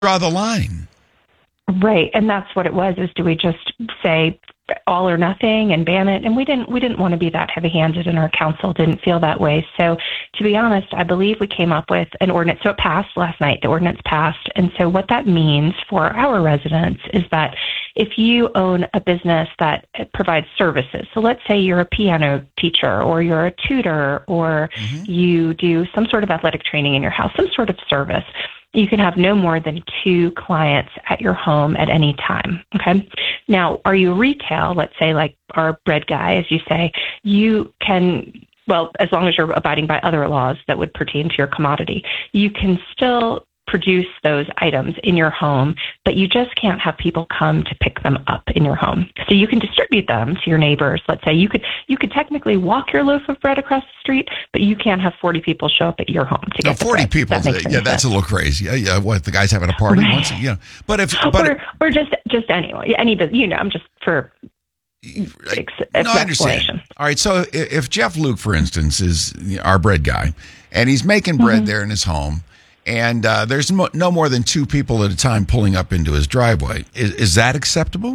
Draw the line. Right, and that's what it was. Is do we just say all or nothing and ban it? And we didn't want to be that heavy-handed, and our council didn't feel that way. So, to be honest, I believe we came up with an ordinance. So it passed last night. The ordinance passed, and so what that means for our residents is that if you own a business that provides services, so let's say you're a piano teacher or you're a tutor or you do some sort of athletic training in your house, some sort of service, you can have no more than 2 clients at your home at any time. Okay. Now, are you retail? Let's say like our bread guy, as you say, you can, well, as long as you're abiding by other laws that would pertain to your commodity, you can still produce those items in your home, but you just can't have people come to pick them up in your home. So you can distribute them to your neighbors. Let's say you could technically walk your loaf of bread across the street, but you can't have 40 people show up at your home to get 40 people. That's a little crazy. Yeah, what, the guy's having a party once? Yeah, or just anyway, I'm just for. No, I understand. All right, so if Jeff Luke, for instance, is our bread guy, and he's making bread there in his home, and there's no more than 2 people at a time pulling up into his driveway, is that acceptable?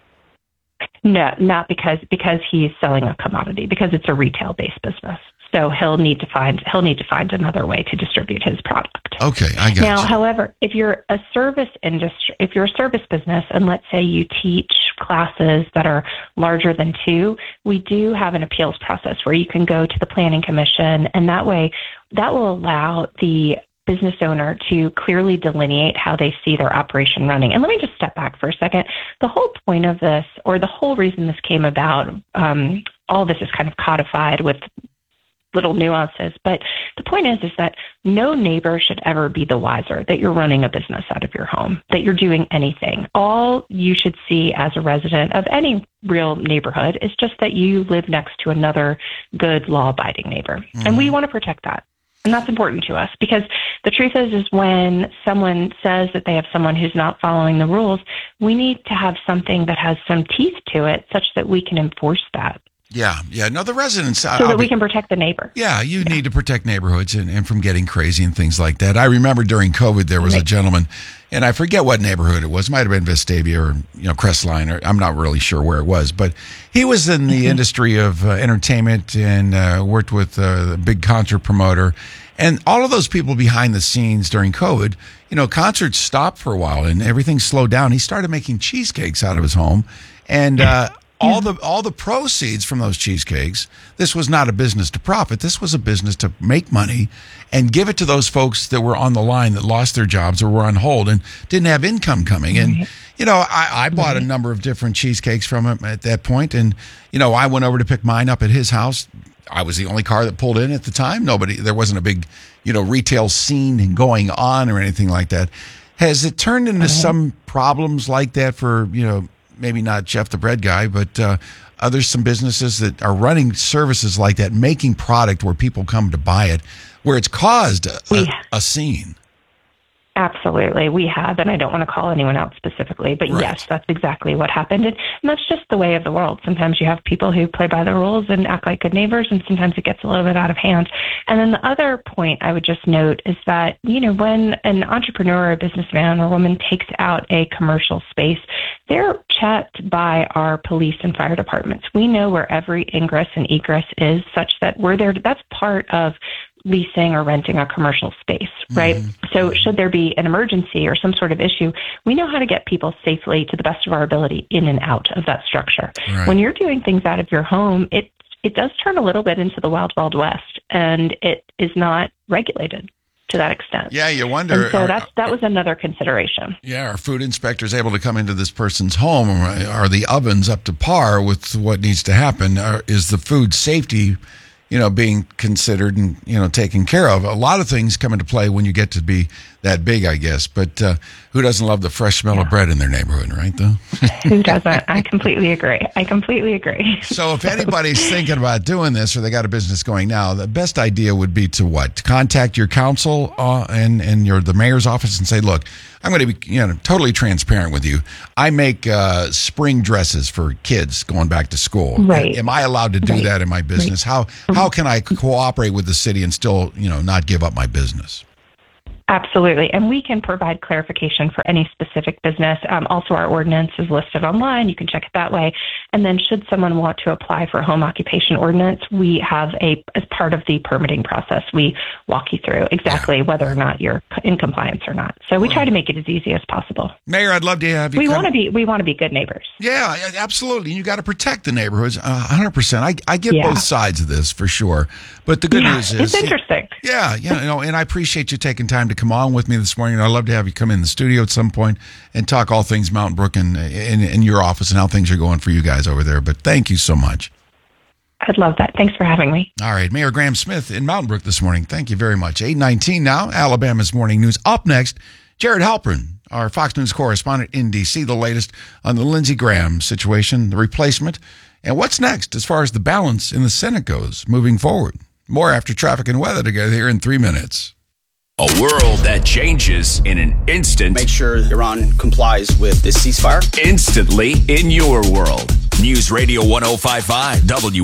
No, not because he's selling a commodity, because it's a retail-based business. So he'll need to find another way to distribute his product. Okay, I got Now, you. however, if you're a service business, and let's say you teach classes that are larger than 2, we do have an appeals process where you can go to the Planning Commission, and that way that will allow the business owner to clearly delineate how they see their operation running. And let me just step back for a second. The whole point of this, or the whole reason this came about, all this is kind of codified with little nuances, but the point is that no neighbor should ever be the wiser that you're running a business out of your home, that you're doing anything. All you should see as a resident of any real neighborhood is just that you live next to another good, law-abiding neighbor. And we want to protect that. And that's important to us, because the truth is when someone says that they have someone who's not following the rules, we need to have something that has some teeth to it such that we can enforce that. Yeah. No, the residents... So that we can protect the neighbor. Yeah, you need to protect neighborhoods and from getting crazy and things like that. I remember during COVID, there was a gentleman, and I forget what neighborhood it was. It might have been Vestavia or Crestline, or I'm not really sure where it was. But he was in the industry of entertainment and worked with a big concert promoter. And all of those people behind the scenes during COVID, concerts stopped for a while and everything slowed down. He started making cheesecakes out of his home, and all the proceeds from those cheesecakes, this was not a business to profit. This was a business to make money and give it to those folks that were on the line, that lost their jobs or were on hold and didn't have income coming. And, I bought a number of different cheesecakes from him at that point. And, I went over to pick mine up at his house. I was the only car that pulled in at the time. There wasn't a big, retail scene going on or anything like that. Has it turned into some problems like that for, maybe not Jeff the bread guy, but there's some businesses that are running services like that, making product where people come to buy it, where it's caused a scene? Absolutely. We have, and I don't want to call anyone out specifically, but yes, that's exactly what happened. And that's just the way of the world. Sometimes you have people who play by the rules and act like good neighbors, and sometimes it gets a little bit out of hand. And then the other point I would just note is that, when an entrepreneur, a businessman or woman takes out a commercial space, they're checked by our police and fire departments. We know where every ingress and egress is, such that we're there. That's part of leasing or renting a commercial space, right? So should there be an emergency or some sort of issue, we know how to get people safely, to the best of our ability, in and out of that structure. Right. When you're doing things out of your home, it does turn a little bit into the wild, wild west, and it is not regulated to that extent. Yeah, you wonder. And so that was another consideration. Yeah, are food inspectors able to come into this person's home? Are the ovens up to par with what needs to happen? Is the food safety being considered and, taken care of? A lot of things come into play when you get to be that big, I guess. But who doesn't love the fresh smell of bread in their neighborhood, right, though? Who doesn't? I completely agree. So if anybody's thinking about doing this, or they got a business going now, the best idea would be to what? To contact your council and the mayor's office and say, look, I'm going to be totally transparent with you. I make spring dresses for kids going back to school. Right. Am I allowed to do that in my business? How can I cooperate with the city and still not give up my business? Absolutely. And we can provide clarification for any specific business. Also, our ordinance is listed online. You can check it that way. And then should someone want to apply for a home occupation ordinance, we have as part of the permitting process, we walk you through exactly whether or not you're in compliance or not. So we try to make it as easy as possible. Mayor, I'd love to have you we want to be good neighbors. Yeah, absolutely. You got to protect the neighborhoods 100%. I get both sides of this for sure. But the good news is it's interesting. Yeah, and I appreciate you taking time to come on with me this morning. I'd love to have you come in the studio at some point and talk all things Mountain Brook and in your office and how things are going for you guys over there. But thank you so much. I'd love that. Thanks for having me. All right, Mayor Graham Smith in Mountain Brook this morning. Thank you very much. 8:19 now, Alabama's Morning News. Up next, Jared Halpern, our Fox News correspondent in D.C., the latest on the Lindsey Graham situation, the replacement, and what's next as far as the balance in the Senate goes moving forward. More after traffic and weather together here in 3 minutes. A world that changes in an instant. Make sure Iran complies with this ceasefire. Instantly in your world. News Radio 105.5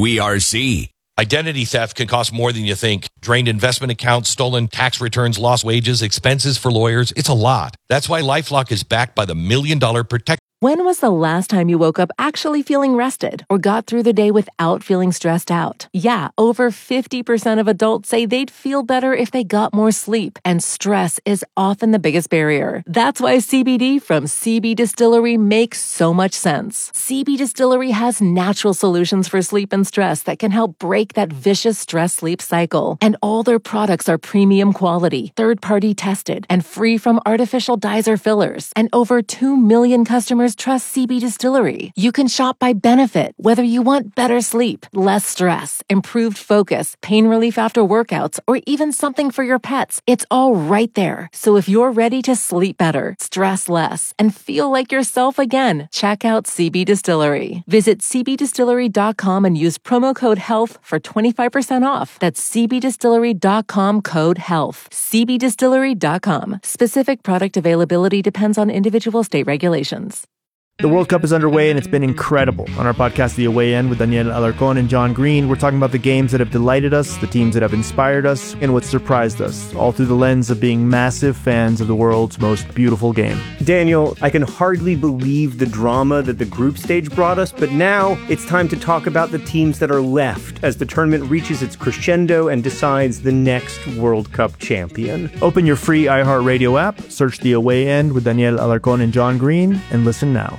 WERC. Identity theft can cost more than you think. Drained investment accounts, stolen tax returns, lost wages, expenses for lawyers. It's a lot. That's why LifeLock is backed by the $1 Million Protect. When was the last time you woke up actually feeling rested or got through the day without feeling stressed out? Yeah, over 50% of adults say they'd feel better if they got more sleep, and stress is often the biggest barrier. That's why CBD from CB Distillery makes so much sense. CB Distillery has natural solutions for sleep and stress that can help break that vicious stress-sleep cycle. And all their products are premium quality, third-party tested, and free from artificial dyes or fillers. And over 2 million customers trust CB Distillery. You can shop by benefit, whether you want better sleep, less stress, improved focus, pain relief after workouts, or even something for your pets. It's all right there. So if you're ready to sleep better, stress less, and feel like yourself again, check out CB Distillery. Visit cbdistillery.com and use promo code HEALTH for 25% off. That's cbdistillery.com code HEALTH. cbdistillery.com. Specific product availability depends on individual state regulations. The World Cup is underway, and it's been incredible. On our podcast, The Away End, with Daniel Alarcón and John Green, we're talking about the games that have delighted us, the teams that have inspired us, and what surprised us, all through the lens of being massive fans of the world's most beautiful game. Daniel, I can hardly believe the drama that the group stage brought us, but now it's time to talk about the teams that are left as the tournament reaches its crescendo and decides the next World Cup champion. Open your free iHeartRadio app, search The Away End with Daniel Alarcón and John Green, and listen now.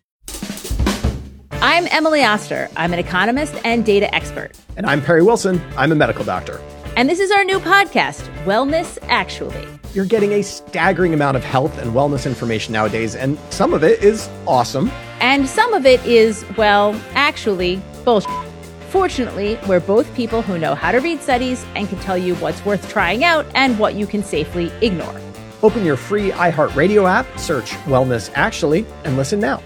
I'm Emily Oster. I'm an economist and data expert. And I'm Perry Wilson. I'm a medical doctor. And this is our new podcast, Wellness Actually. You're getting a staggering amount of health and wellness information nowadays, and some of it is awesome. And some of it is, well, actually, bullshit. Fortunately, we're both people who know how to read studies and can tell you what's worth trying out and what you can safely ignore. Open your free iHeartRadio app, search Wellness Actually, and listen now.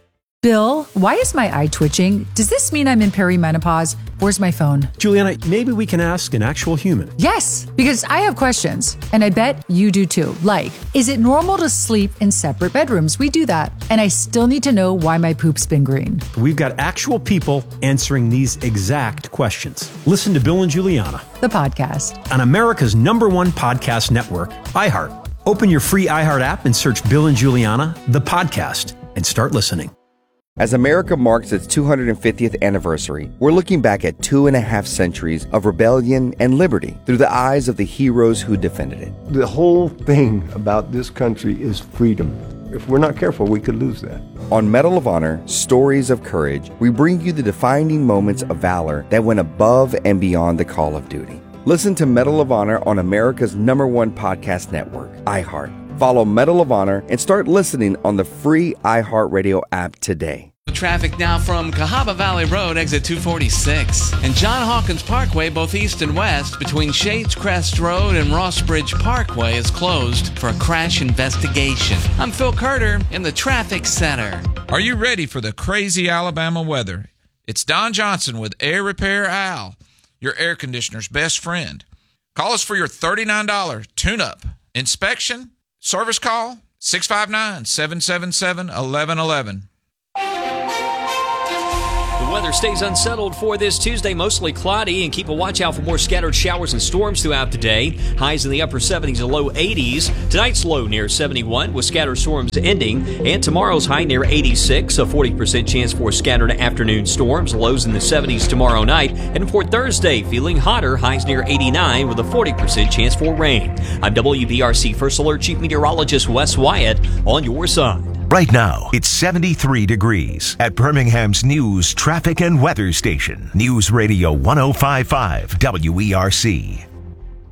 Bill, why is my eye twitching? Does this mean I'm in perimenopause? Where's my phone? Juliana, maybe we can ask an actual human. Yes, because I have questions, and I bet you do too. Like, is it normal to sleep in separate bedrooms? We do that. And I still need to know why my poop's been green. We've got actual people answering these exact questions. Listen to Bill and Juliana, the podcast, on America's #1 podcast network, iHeart. Open your free iHeart app and search Bill and Juliana, the podcast, and start listening. As America marks its 250th anniversary, we're looking back at 2.5 centuries of rebellion and liberty through the eyes of the heroes who defended it. The whole thing about this country is freedom. If we're not careful, we could lose that. On Medal of Honor, Stories of Courage, we bring you the defining moments of valor that went above and beyond the call of duty. Listen to Medal of Honor on America's #1 podcast network, iHeart. Follow Medal of Honor and start listening on the free iHeartRadio app today. Traffic now from Cahaba Valley Road, exit 246, and John Hawkins Parkway, both east and west, between Shades Crest Road and Rossbridge Parkway is closed for a crash investigation. I'm Phil Carter in the Traffic Center. Are you ready for the crazy Alabama weather? It's Don Johnson with Air Repair Al, your air conditioner's best friend. Call us for your $39 tune-up inspection. Service call, 659-777-1111. The weather stays unsettled for this Tuesday, mostly cloudy, and keep a watch out for more scattered showers and storms throughout the day. Highs in the upper 70s and low 80s. Tonight's low near 71 with scattered storms ending, and tomorrow's high near 86, a 40% chance for scattered afternoon storms. Lows in the 70s tomorrow night, and for Thursday, feeling hotter, highs near 89 with a 40% chance for rain. I'm WBRC First Alert Chief Meteorologist Wes Wyatt on your side. Right now, it's 73 degrees at Birmingham's news, traffic, and weather station. News Radio 105.5 WERC.